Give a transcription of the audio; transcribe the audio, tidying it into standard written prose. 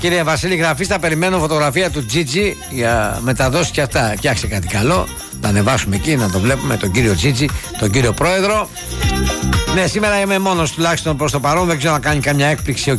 Κύριε Βασίλη Γραφίστα, περιμένω φωτογραφία του Τζίτζι για μεταδώσει και αυτά. Φτιάξε κάτι καλό. Να ανεβάσουμε εκεί, να το βλέπουμε τον κύριο Τζίτζι, τον κύριο Πρόεδρο. Ναι, σήμερα είμαι μόνος τουλάχιστον προς το παρόν. Δεν ξέρω να κάνει καμιά έκπληξη ο